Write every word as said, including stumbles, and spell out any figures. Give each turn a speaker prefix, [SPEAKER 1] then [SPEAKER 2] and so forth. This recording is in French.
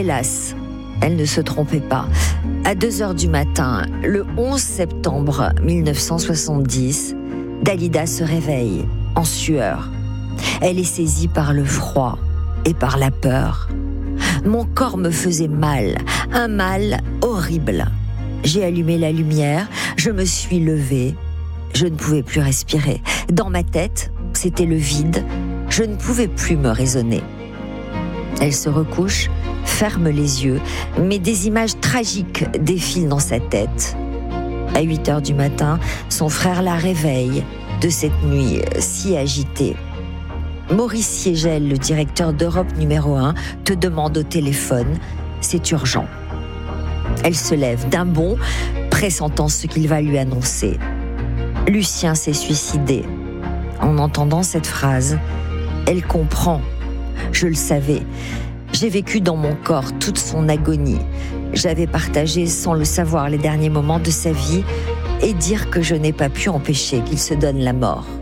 [SPEAKER 1] Hélas, elle ne se trompait pas. À deux heures du matin, le onze septembre mille neuf cent soixante-dix, Dalida se réveille, en sueur. Elle est saisie par le froid et par la peur. Mon corps me faisait mal, un mal horrible. J'ai allumé la lumière, je me suis levée. Je ne pouvais plus respirer. Dans ma tête, c'était le vide. Je ne pouvais plus me raisonner. Elle se recouche, ferme les yeux, mais des images tragiques défilent dans sa tête. À huit heures du matin, son frère la réveille de cette nuit si agitée. Maurice Siegel, le directeur d'Europe numéro un, te demande au téléphone. C'est urgent. Elle se lève d'un bond, pressentant ce qu'il va lui annoncer. Lucien s'est suicidé. En entendant cette phrase, elle comprend. Je le savais. J'ai vécu dans mon corps toute son agonie. J'avais partagé sans le savoir les derniers moments de sa vie et dire que je n'ai pas pu empêcher qu'il se donne la mort.